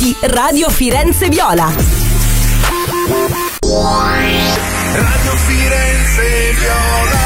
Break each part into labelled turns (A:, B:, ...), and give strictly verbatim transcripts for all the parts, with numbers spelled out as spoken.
A: di Radio Firenze Viola.
B: Radio Firenze Viola.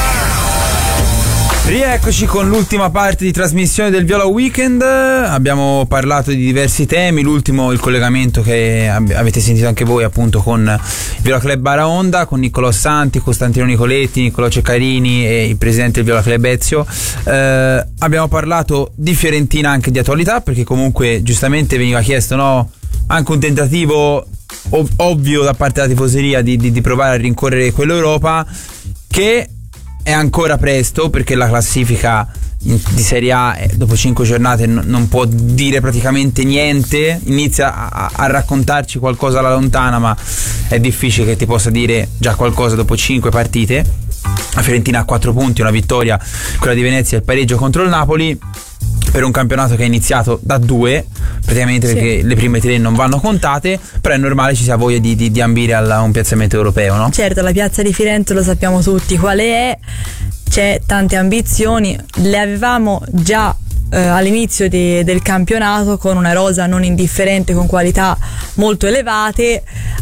C: Rieccoci con l'ultima parte di trasmissione del Viola Weekend. Abbiamo parlato di diversi temi, l'ultimo il collegamento che avete sentito anche voi appunto con il Viola Club Baraonda, con Niccolò Santi, Costantino Nicoletti, Niccolò Ceccarini e il presidente del Viola Club Ezio. Eh, abbiamo parlato di Fiorentina, anche di attualità, perché comunque giustamente veniva chiesto, no, anche un tentativo ov- ovvio da parte della tifoseria di, di, di provare a rincorrere quell'Europa, che è ancora presto, perché la classifica di Serie A dopo cinque giornate n- non può dire praticamente niente. Inizia a-, a raccontarci qualcosa alla lontana, ma è difficile che ti possa dire già qualcosa dopo cinque partite. La Fiorentina ha quattro punti, una vittoria, quella di Venezia, il pareggio contro il Napoli, per un campionato che è iniziato da due praticamente, perché sì, le prime tre non vanno contate, però è normale ci sia voglia di, di, di ambire a un piazzamento europeo, no?
D: Certo, la piazza di Firenze lo sappiamo tutti quale è, c'è tante ambizioni, le avevamo già eh, all'inizio di, del campionato, con una rosa non indifferente, con qualità molto elevate.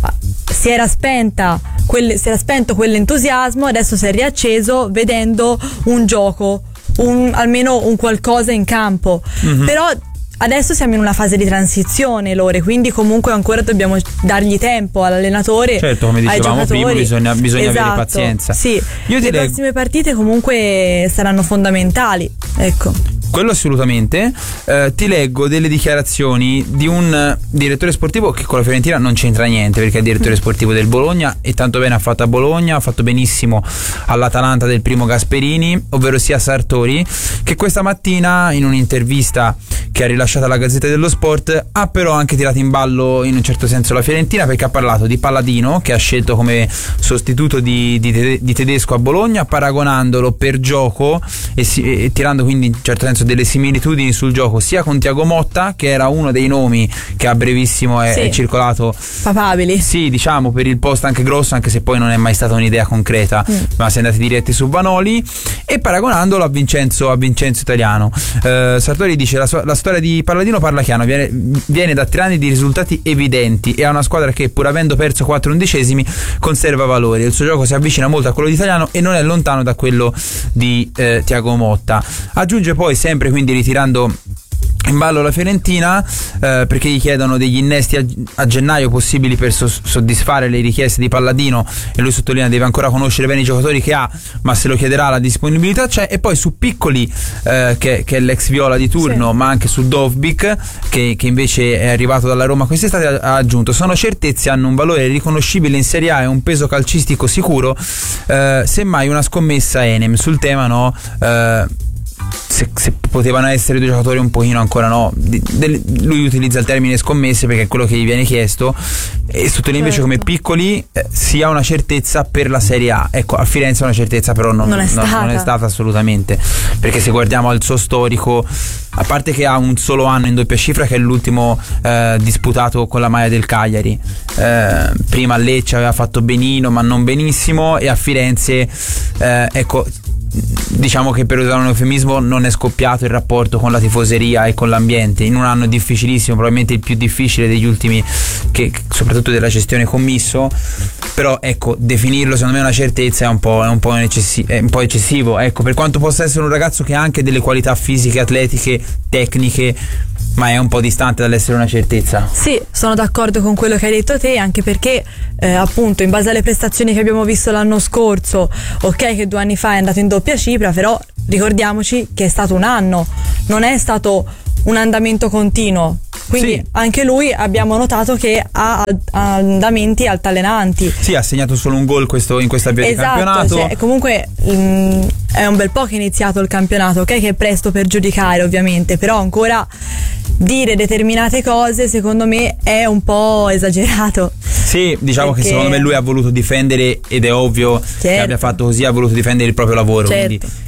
D: Si era spenta quelle, si era spento quell'entusiasmo, adesso si è riacceso vedendo un gioco, un, almeno un qualcosa in campo. Mm-hmm. Però adesso siamo in una fase di transizione, Lore, quindi comunque ancora dobbiamo dargli tempo all'allenatore.
C: Certo, come dicevamo prima, bisogna, bisogna
D: esatto,
C: avere pazienza.
D: Sì,
C: Io
D: le
C: direi...
D: prossime partite comunque saranno fondamentali, ecco.
C: Quello assolutamente. Eh, ti leggo delle dichiarazioni di un direttore sportivo che con la Fiorentina non c'entra niente, perché è il direttore sportivo del Bologna e tanto bene ha fatto a Bologna, ha fatto benissimo all'Atalanta del primo Gasperini, ovvero sia Sartori, che questa mattina in un'intervista che ha rilasciato alla Gazzetta dello Sport ha però anche tirato in ballo in un certo senso la Fiorentina, perché ha parlato di Palladino, che ha scelto come sostituto di, di, di Tedesco a Bologna, paragonandolo per gioco e, si, e tirando quindi in certo senso delle similitudini sul gioco sia con Thiago Motta, che era uno dei nomi che a brevissimo è, sì, è circolato,
D: papabili,
C: sì, diciamo, per il post anche grosso, anche se poi non è mai stata un'idea concreta, mm. ma si è andati diretti su Vanoli, e paragonandolo a Vincenzo, a Vincenzo Italiano. eh, Sartori dice la, sua, la storia di Palladino parla chiaro, viene, viene da tre anni di risultati evidenti e ha una squadra che, pur avendo perso quattro undicesimi, conserva valori. Il suo gioco si avvicina molto a quello di Italiano e non è lontano da quello di eh, Thiago Motta. Aggiunge poi, sempre quindi ritirando in ballo la Fiorentina, eh, perché gli chiedono degli innesti a, a gennaio possibili per so, soddisfare le richieste di Palladino, e lui sottolinea deve ancora conoscere bene i giocatori che ha, ma se lo chiederà la disponibilità c'è. E poi su Piccoli, eh, che, che è l'ex Viola di turno, sì, ma anche su Dovbik, che, che invece è arrivato dalla Roma quest'estate, ha, ha aggiunto: sono certezze, hanno un valore riconoscibile in Serie A e un peso calcistico sicuro, eh, semmai una scommessa Enem sul tema, no? Eh, Se, se potevano essere due giocatori un pochino ancora, no, di, de, lui utilizza il termine scommesse perché è quello che gli viene chiesto, e sottolinea invece, certo, come Piccoli eh, sia una certezza per la Serie A. Ecco, a Firenze è una certezza, però non,
D: non, è,
C: non,
D: stata.
C: non è stata assolutamente, perché se guardiamo al suo storico, a parte che ha un solo anno in doppia cifra, che è l'ultimo eh, disputato con la maglia del Cagliari, eh, prima a Lecce aveva fatto benino ma non benissimo, e a Firenze eh, ecco, diciamo che, per usare un eufemismo, non è scoppiato il rapporto con la tifoseria e con l'ambiente in un anno difficilissimo, probabilmente il più difficile degli ultimi, che, soprattutto della gestione commisso. Però ecco, definirlo secondo me una certezza è un po', è un po', eccessi- è un po' eccessivo, ecco, per quanto possa essere un ragazzo che ha anche delle qualità fisiche, atletiche, tecniche, ma è un po' distante dall'essere una certezza.
D: Sì, sono d'accordo con quello che hai detto te, anche perché eh, appunto, in base alle prestazioni che abbiamo visto l'anno scorso, ok che due anni fa è andato in doppia cifra, però ricordiamoci che è stato un anno, non è stato un andamento continuo, quindi sì, anche lui abbiamo notato che ha andamenti altalenanti.
C: Sì, ha segnato solo un gol questo, in questa avvio,
D: esatto,
C: di campionato.
D: Cioè, comunque mh, è un bel po' che è iniziato il campionato, ok che è presto per giudicare ovviamente, però ancora dire determinate cose secondo me è un po' esagerato.
C: Sì, diciamo
D: perché...
C: che secondo me lui ha voluto difendere, ed è ovvio, certo, che abbia fatto così, ha voluto difendere il proprio lavoro, certo, quindi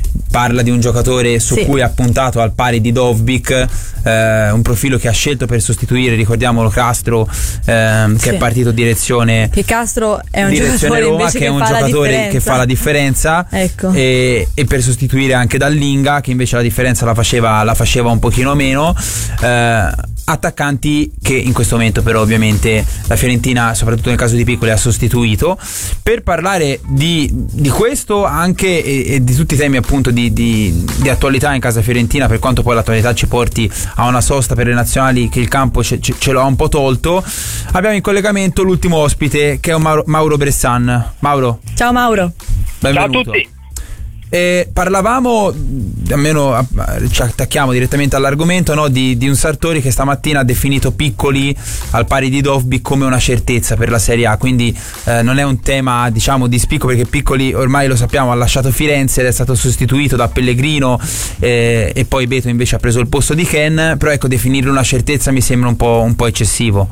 C: parla di un giocatore su
D: sì.
C: cui ha puntato al pari di Dovbyk, eh, un profilo che ha scelto per sostituire, ricordiamolo, Castro, eh, che
D: sì.
C: è partito direzione
D: che Castro è un
C: direzione
D: giocatore
C: Roma,
D: invece
C: che è un
D: fa
C: giocatore che fa la differenza,
D: ecco.
C: e, e per sostituire anche Dallinga, che invece la differenza la faceva, la faceva un pochino meno. eh, attaccanti che in questo momento però ovviamente la Fiorentina, soprattutto nel caso di Piccoli, ha sostituito. Per parlare di, di questo anche e, e di tutti i temi appunto di, di, di attualità in casa fiorentina, per quanto poi l'attualità ci porti a una sosta per le nazionali che il campo ce, ce, ce lo ha un po' tolto, abbiamo in collegamento l'ultimo ospite, che è un Mauro, Mauro Bressan. Mauro,
D: ciao Mauro.
C: benvenuto.
E: Ciao a tutti.
C: E parlavamo, almeno ci attacchiamo direttamente all'argomento, no, di, di un Sartori che stamattina ha definito Piccoli al pari di Dovbyk come una certezza per la Serie A, quindi eh, non è un tema, diciamo, di spicco, perché Piccoli ormai lo sappiamo ha lasciato Firenze ed è stato sostituito da Pellegrino, eh, e poi Beto invece ha preso il posto di Ken, però ecco, definirlo una certezza mi sembra un po', un po' eccessivo.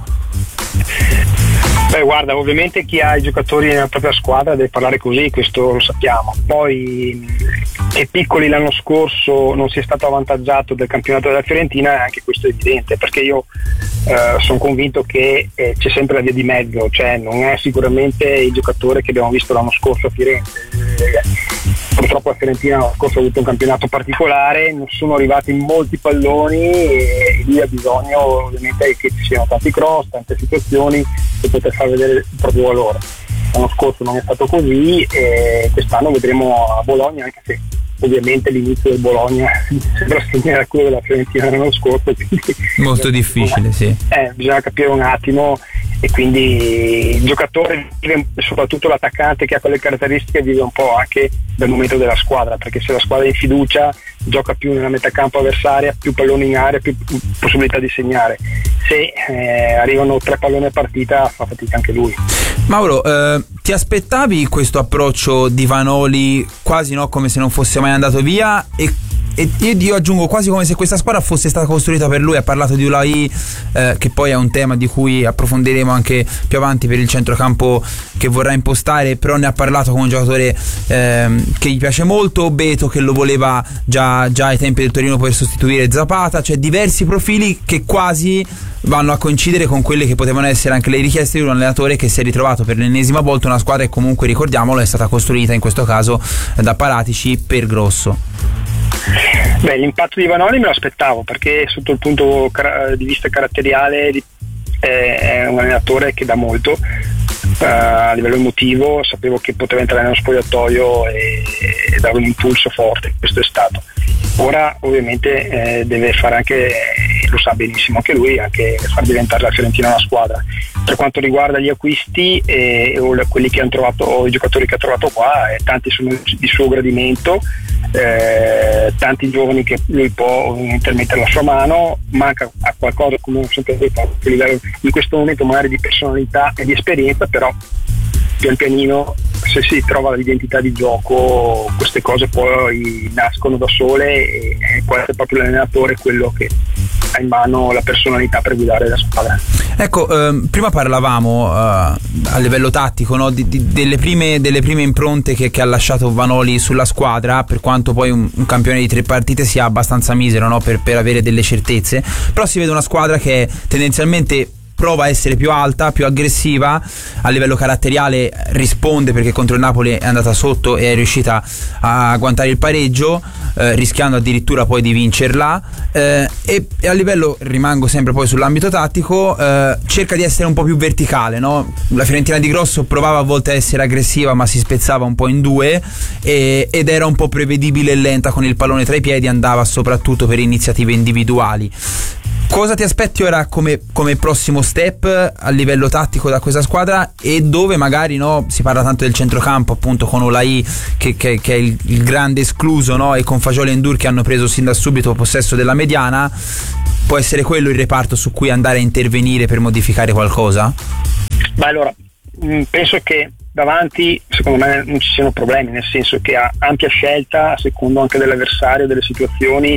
E: Beh, guarda, ovviamente chi ha i giocatori nella propria squadra deve parlare così, questo lo sappiamo. Poi che Piccoli l'anno scorso non sia stato avvantaggiato del campionato della Fiorentina, anche questo è evidente, perché io eh, sono convinto che eh, c'è sempre la via di mezzo, cioè non è sicuramente il giocatore che abbiamo visto l'anno scorso a Firenze. Eh, purtroppo la Fiorentina l'anno scorso ha avuto un campionato particolare, non sono arrivati molti palloni e lì ha bisogno ovviamente che ci siano tanti cross, tante situazioni per poter far vedere il proprio valore. L'anno scorso non è stato così e quest'anno vedremo a Bologna, anche se ovviamente l'inizio del Bologna sembra simile a quello della Fiorentina l'anno scorso, quindi
C: molto difficile, sì.
E: Eh, bisogna capire un attimo, e quindi il giocatore vive, soprattutto l'attaccante che ha quelle caratteristiche, vive un po' anche dal momento della squadra, perché se la squadra è in fiducia gioca più nella metacampo avversaria, più palloni in area, più possibilità di segnare. Se eh, arrivano tre palloni a partita fa fatica anche lui.
C: Mauro, eh, ti aspettavi questo approccio di Vanoli quasi, no, come se non fosse mai andato via? E, e io, io aggiungo quasi come se questa squadra fosse stata costruita per lui. Ha parlato di Ulai, eh, che poi è un tema di cui approfondiremo anche più avanti per il centrocampo che vorrà impostare, però ne ha parlato come un giocatore eh, che gli piace molto. Beto che lo voleva già, già ai tempi del Torino per sostituire Zapata, cioè diversi profili che quasi vanno a coincidere con quelle che potevano essere anche le richieste di un allenatore che si è ritrovato per l'ennesima volta una squadra che comunque, ricordiamolo, è stata costruita in questo caso da Paratici per Grosso.
E: Beh, l'impatto di Vanoli me lo aspettavo, perché sotto il punto di vista caratteriale è un allenatore che dà molto. Uh, a livello emotivo sapevo che poteva entrare nello spogliatoio e, e dare un impulso forte, questo è stato. Ora ovviamente eh, deve fare anche, lo sa benissimo anche lui, anche far diventare la Fiorentina una squadra. Per quanto riguarda gli acquisti eh, o quelli che hanno trovato, o i giocatori che ha trovato qua, eh, tanti sono di suo gradimento, eh, tanti giovani che lui può ovviamente mettere la sua mano. Manca a qualcosa, come ho sempre detto, a livello in questo momento magari di personalità e di esperienza, però pian pianino, se si trova l'identità di gioco, queste cose poi nascono da sole e, e può essere proprio l'allenatore quello che ha in mano la personalità per guidare la squadra.
C: Ecco, ehm, prima parlavamo eh, a livello tattico, no, di, di, delle, prime, delle prime impronte che, che ha lasciato Vanoli sulla squadra, per quanto poi un, un campione di tre partite sia abbastanza misero, no, per, per avere delle certezze, però si vede una squadra che tendenzialmente prova a essere più alta, più aggressiva, a livello caratteriale risponde, perché contro il Napoli è andata sotto e è riuscita a agguantare il pareggio, eh, rischiando addirittura poi di vincerla, eh, e, e a livello, rimango sempre poi sull'ambito tattico, eh, cerca di essere un po' più verticale, no? La Fiorentina di Grosso provava a volte a essere aggressiva ma si spezzava un po' in due, e, ed era un po' prevedibile e lenta con il pallone tra i piedi, andava soprattutto per iniziative individuali. Cosa ti aspetti ora come, come prossimo step a livello tattico da questa squadra, e dove magari, no, si parla tanto del centrocampo appunto con Olai che, che, che è il, il grande escluso, no, e con Fagioli e Endur che hanno preso sin da subito possesso della mediana, può essere quello il reparto su cui andare a intervenire per modificare qualcosa?
E: Beh, allora penso che davanti secondo me non ci siano problemi, nel senso che ha ampia scelta a secondo anche dell'avversario, delle situazioni,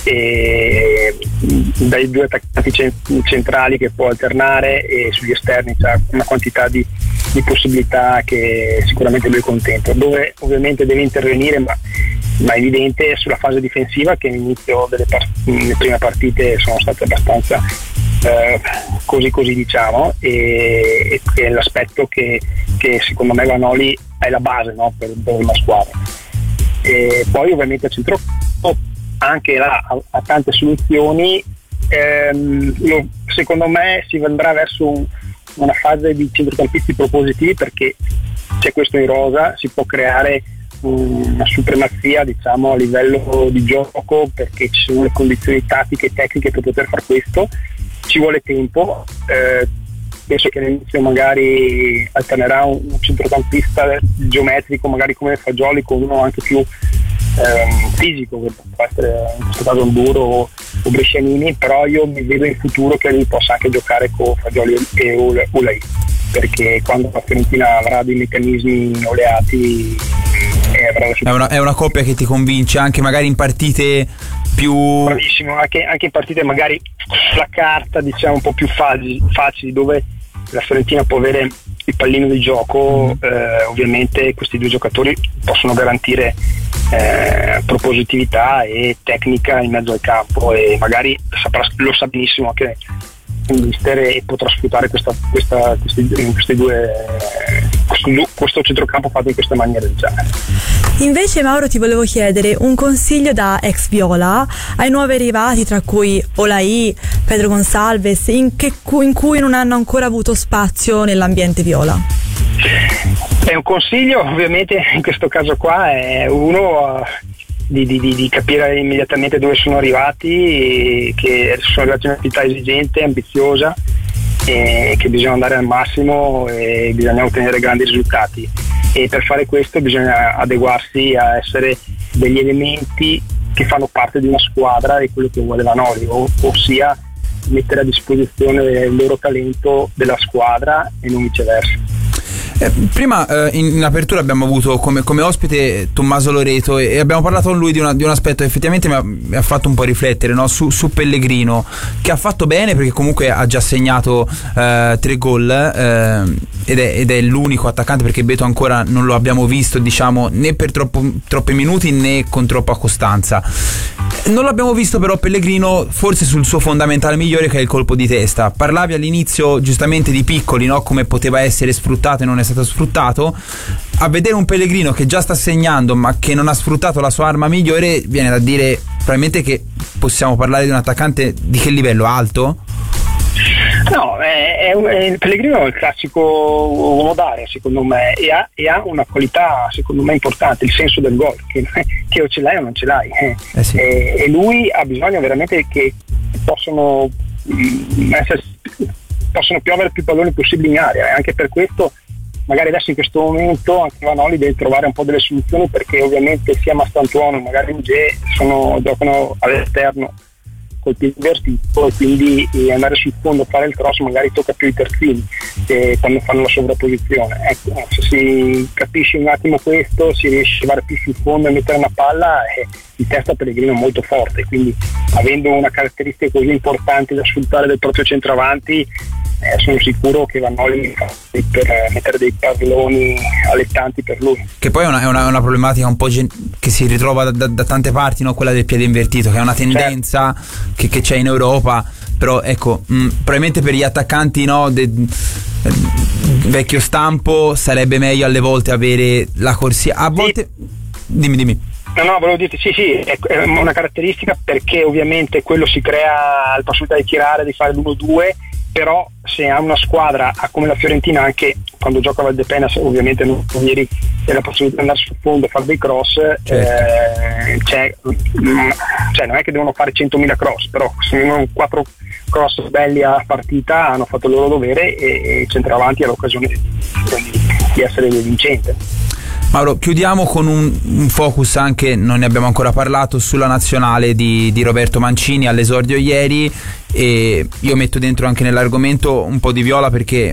E: e dai due attaccanti centrali che può alternare, e sugli esterni c'ha una quantità di, di possibilità che sicuramente lui è contento. Dove ovviamente deve intervenire, ma ma è evidente sulla fase difensiva che all'inizio delle, part- delle prime partite sono state abbastanza eh, così così diciamo, e, e è l'aspetto che, che secondo me Vanoli è la base, no, per, per una squadra. E poi ovviamente a centrocampo anche là ha, ha tante soluzioni. ehm, io, secondo me si andrà verso un, una fase di centrocampisti propositivi, perché c'è questo in rosa, si può creare una supremazia diciamo a livello di gioco, perché ci sono le condizioni tattiche e tecniche per poter fare questo. Ci vuole tempo, eh, penso che all'inizio magari alternerà un, un centrocampista geometrico magari come Fagioli con uno anche più ehm, fisico, che può essere in questo caso un Duro o, o Brescianini, però io mi vedo in futuro che lui possa anche giocare con Fagioli e Ulai, perché quando la Fiorentina avrà dei meccanismi oleati
C: è una, è una coppia che ti convince anche magari in partite più
E: bravissimo, anche, anche in partite magari sulla carta diciamo un po' più facili, facili dove la Fiorentina può avere il pallino di gioco. eh, ovviamente questi due giocatori possono garantire eh, propositività e tecnica in mezzo al campo, e magari saprà, lo sa benissimo anche il mister, e potrà sfruttare questa, questa, questi, questi due questo, questo centrocampo fatto in questa maniera diciamo.
D: Invece Mauro, ti volevo chiedere un consiglio da ex Viola ai nuovi arrivati, tra cui Olai, Pedro Gonçalves, in, che, in cui non hanno ancora avuto spazio nell'ambiente Viola.
E: È un consiglio, ovviamente in questo caso qua è uno di, di, di, di capire immediatamente dove sono arrivati, che sono arrivati in un'attività esigente, ambiziosa, e che bisogna andare al massimo e bisogna ottenere grandi risultati, e per fare questo bisogna adeguarsi a essere degli elementi che fanno parte di una squadra, e quello che vuole Vanoli, ossia mettere a disposizione il loro talento della squadra e non viceversa.
C: Eh, prima eh, in, in apertura abbiamo avuto come, come ospite Tommaso Loreto, e, e abbiamo parlato con lui di, una, di un aspetto che effettivamente mi ha, mi ha fatto un po' riflettere, no? su, su Pellegrino, che ha fatto bene perché comunque ha già segnato eh, tre gol, eh, ed, è, ed è l'unico attaccante, perché Beto ancora non lo abbiamo visto diciamo né per troppo, troppi minuti né con troppa costanza. Non l'abbiamo visto però Pellegrino forse sul suo fondamentale migliore, che è il colpo di testa. Parlavi all'inizio giustamente di Piccoli, no? Come poteva essere sfruttato e non è stato sfruttato. A vedere un Pellegrino che già sta segnando ma che non ha sfruttato la sua arma migliore, viene da dire probabilmente che possiamo parlare di un attaccante di che livello? Alto?
E: No, è, è, è, il Pellegrino è il classico uomo d'area secondo me, e ha, e ha una qualità secondo me importante, il senso del gol, che, che o ce l'hai o non ce l'hai, eh.
C: Eh sì.
E: e, e lui ha bisogno veramente che possono mh, essere, possono piovere più palloni possibili in area, e anche per questo magari adesso in questo momento anche Vanoli deve trovare un po' delle soluzioni, perché ovviamente sia Mastantuono magari Uge sono, giocano all'esterno col piede invertito, e quindi eh, andare sul fondo a fare il cross magari tocca più i terzini eh, quando fanno la sovrapposizione. Ecco, se si capisce un attimo questo, si riesce a andare più sul fondo e mettere una palla, eh, il testa Pellegrino è molto forte, quindi avendo una caratteristica così importante da sfruttare del proprio centravanti, eh, sono sicuro che Vanoli per eh, mettere dei palloni allettanti per lui.
C: Che poi è una, è una, una problematica un po' gen- che si ritrova da, da, da tante parti, no? Quella del piede invertito, che è una tendenza certo. che, che c'è in Europa, però ecco, mh, probabilmente per gli attaccanti, no, de, eh, vecchio stampo sarebbe meglio alle volte avere la corsia, a volte sì. dimmi dimmi
E: No, no, volevo dirti, sì, sì, è, è una caratteristica, perché ovviamente quello si crea la possibilità di tirare, di fare l'uno due, però se ha una squadra come la Fiorentina, anche quando gioca a Valdepenas ovviamente non ieri, c'è la possibilità di andare sul fondo e fare dei cross, certo. eh, c'è, cioè non è che devono fare centomila cross, però se non quattro cross belli a partita hanno fatto il loro dovere, e, e il centravanti ha l'occasione di, di essere vincente.
C: Mauro, chiudiamo con un, un focus anche, non ne abbiamo ancora parlato, sulla nazionale di, di Roberto Mancini all'esordio ieri, e io metto dentro anche nell'argomento un po' di Viola, perché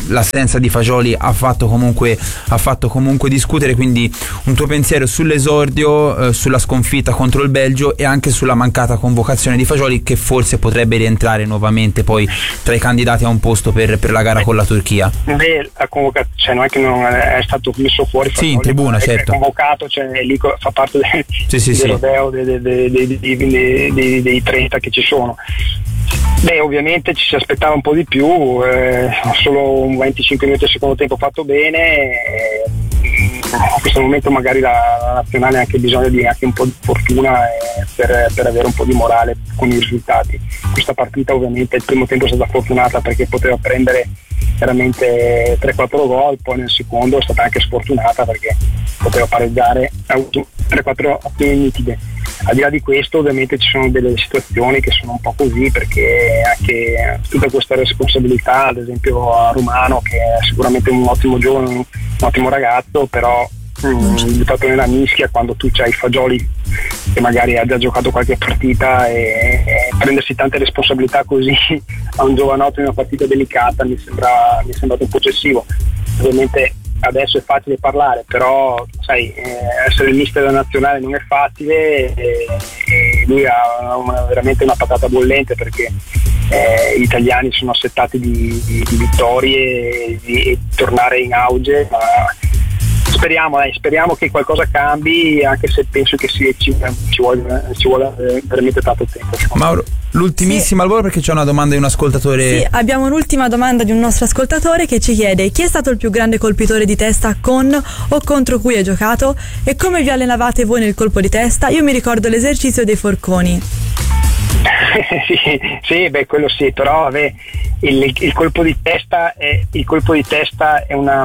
C: l'assenza di Fagioli ha fatto comunque ha fatto comunque discutere, quindi un tuo pensiero sull'esordio, eh, sulla sconfitta contro il Belgio e anche sulla mancata convocazione di Fagioli, che forse potrebbe rientrare nuovamente poi tra i candidati a un posto per, per la gara con la Turchia.
E: Beh, la convocazione, cioè non è che non è stato messo fuori Fagioli,
C: sì, in tribuna,
E: è
C: certo,
E: è convocato, cioè lì fa parte del,
C: sì, sì,
E: del
C: sì.
E: rodeo dei, dei, dei, dei, dei, dei, dei trenta che ci sono. Beh, ovviamente ci si aspettava un po' di più, eh, solo un venticinque minuti al secondo tempo fatto bene, eh, in questo momento magari la, la nazionale ha anche bisogno di anche un po' di fortuna eh, per, per avere un po' di morale con i risultati. Questa partita ovviamente il primo tempo è stata fortunata perché poteva prendere veramente tre quattro gol, poi nel secondo è stata anche sfortunata perché poteva pareggiare, ha avuto tre quattro azioni nitide. Al di là di questo ovviamente ci sono delle situazioni che sono un po' così, perché anche tutta questa responsabilità, ad esempio a Romano, che è sicuramente un ottimo giovane, un ottimo ragazzo, però mm, buttato nella mischia quando tu c'hai Fagioli che magari ha già giocato qualche partita, e, e prendersi tante responsabilità così a un giovanotto in una partita delicata mi sembra mi è sembrato un po' eccessivo. Ovviamente adesso è facile parlare, però sai, eh, essere il mister della nazionale non è facile, e, e lui ha una, veramente una patata bollente, perché eh, gli italiani sono assettati di, di, di vittorie e di, di tornare in auge, ma speriamo, dai, speriamo che qualcosa cambi, anche se penso che si, ci, ci, vuole, ci vuole veramente tanto tempo.
C: Mauro, l'ultimissima al volo, perché c'è una domanda di un ascoltatore.
D: Sì, abbiamo un'ultima domanda di un nostro ascoltatore che ci chiede: chi è stato il più grande colpitore di testa con o contro cui hai giocato e come vi allenavate voi nel colpo di testa? Io mi ricordo l'esercizio dei forconi.
E: sì, sì, beh, quello sì, però vabbè, il, il colpo di testa è, il colpo di testa è una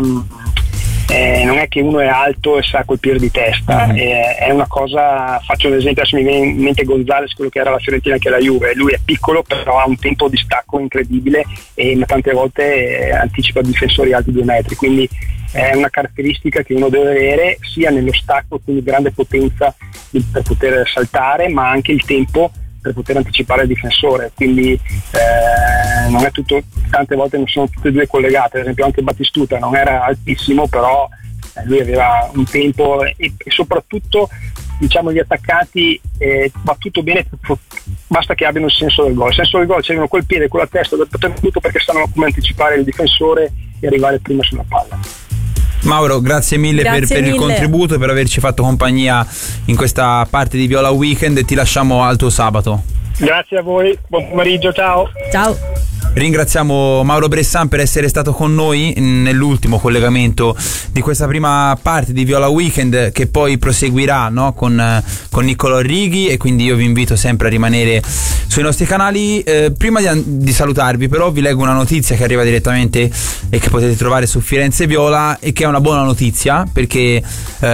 E: Eh, non è che uno è alto e sa colpire di testa, mm-hmm. eh, è una cosa, faccio un esempio, adesso mi viene in mente Gonzalez, quello che era la Fiorentina, che è la Juve. Lui è piccolo però ha un tempo di stacco incredibile e tante volte eh, anticipa difensori alti due metri, quindi è una caratteristica che uno deve avere sia nello stacco, quindi grande potenza per poter saltare, ma anche il tempo per poter anticipare il difensore, quindi eh, non è tutto, tante volte non sono tutte e due collegate. Ad esempio anche Battistuta non era altissimo, però eh, lui aveva un tempo e, e soprattutto diciamo gli attaccanti eh, va tutto bene, basta che abbiano il senso del gol. Il senso del gol, c'erano col piede, con la testa, tutto, perché sanno come anticipare il difensore e arrivare prima sulla palla.
C: Mauro, grazie mille,
D: grazie
C: per, per
D: mille.
C: il contributo e per averci fatto compagnia in questa parte di Viola Weekend, e ti lasciamo al tuo sabato.
E: Grazie a voi, buon pomeriggio, ciao.
D: Ciao.
C: Ringraziamo Mauro Bressan per essere stato con noi nell'ultimo collegamento di questa prima parte di Viola Weekend, che poi proseguirà, no, con, con Niccolò Righi, e quindi io vi invito sempre a rimanere sui nostri canali. Eh, prima di, di salutarvi però vi leggo una notizia che arriva direttamente e che potete trovare su Firenze Viola, e che è una buona notizia perché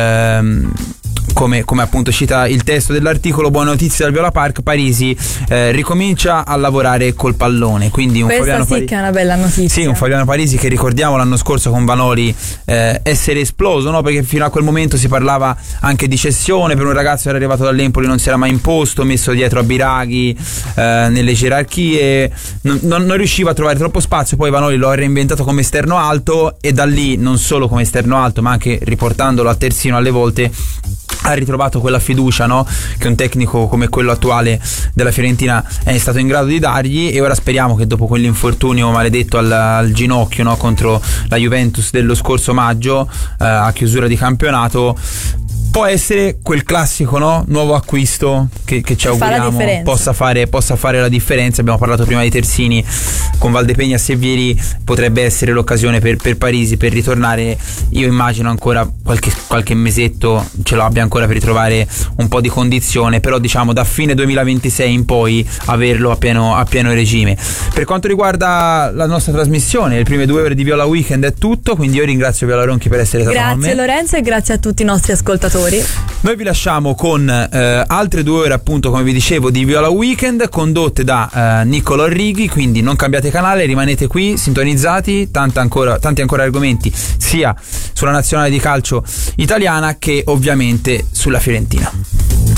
C: ehm, Come, come appunto cita il testo dell'articolo, buone notizie dal Viola Park, Parisi eh, ricomincia a lavorare col pallone, quindi un
D: Questa
C: Fabiano
D: sì
C: Parisi,
D: che è una bella notizia.
C: sì, un Fabiano Parisi che ricordiamo l'anno scorso con Vanoli eh, essere esploso, no? Perché fino a quel momento si parlava anche di cessione per un ragazzo che era arrivato dall'Empoli, non si era mai imposto, messo dietro a Biraghi eh, nelle gerarchie, non, non, non riusciva a trovare troppo spazio. Poi Vanoli lo ha reinventato come esterno alto, e da lì non solo come esterno alto ma anche riportandolo a terzino alle volte ha ritrovato quella fiducia, no? Che un tecnico come quello attuale della Fiorentina è stato in grado di dargli, e ora speriamo che dopo quell'infortunio maledetto al, al ginocchio, no? Contro la Juventus dello scorso maggio eh, a chiusura di campionato, può essere quel classico, no? Nuovo acquisto che, che ci auguriamo possa fare, possa fare la differenza. Abbiamo parlato prima di terzini, con Valdepegna e Sevvieri potrebbe essere l'occasione per, per Parisi per ritornare. Io immagino ancora qualche, qualche mesetto ce lo abbia ancora per ritrovare un po' di condizione, però diciamo da fine duemilaventisei in poi averlo a pieno, a pieno regime. Per quanto riguarda la nostra trasmissione, le prime due ore di Viola Weekend è tutto, quindi io ringrazio Viola Ronchi per essere stato
D: grazie
C: con me.
D: Grazie Lorenzo, e grazie a tutti i nostri ascoltatori.
C: Noi vi lasciamo con eh, altre due ore, appunto, come vi dicevo, di Viola Weekend, condotte da eh, Niccolò Righi, quindi non cambiate canale, rimanete qui sintonizzati, tanti ancora, tanti ancora argomenti sia sulla nazionale di calcio italiana che ovviamente sulla Fiorentina.